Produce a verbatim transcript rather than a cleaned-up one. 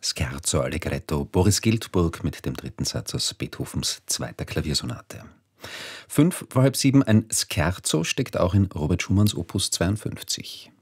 Scherzo Allegretto, Boris Giltburg mit dem dritten Satz aus Beethovens zweiter Klaviersonate. Fünf vor halb sieben, ein Scherzo steckt auch in Robert Schumanns Opus zweiundfünfzig.